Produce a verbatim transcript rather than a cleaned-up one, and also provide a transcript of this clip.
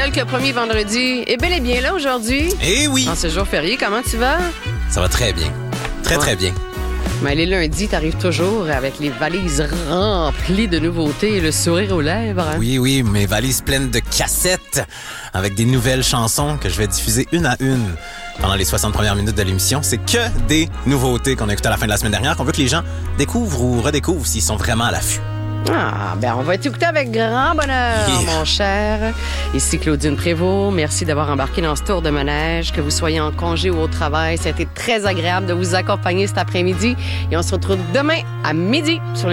que le premier vendredi est bel et bien là aujourd'hui. Eh oui! En ce jour férié, comment tu vas? Ça va très bien. Très, ouais. très bien. Mais les lundis, t'arrives toujours avec les valises remplies de nouveautés et le sourire aux lèvres. Hein? Oui, oui, mes valises pleines de cassettes avec des nouvelles chansons que je vais diffuser une à une pendant les soixante premières minutes de l'émission. C'est que des nouveautés qu'on a écoutées à la fin de la semaine dernière, qu'on veut que les gens découvrent ou redécouvrent s'ils sont vraiment à l'affût. Ah, ben on va t'écouter avec grand bonheur, yeah. mon cher. Ici Claudine Prévost. Merci d'avoir embarqué dans ce tour de manège. Que vous soyez en congé ou au travail, ça a été très agréable de vous accompagner cet après-midi. Et on se retrouve demain à midi sur les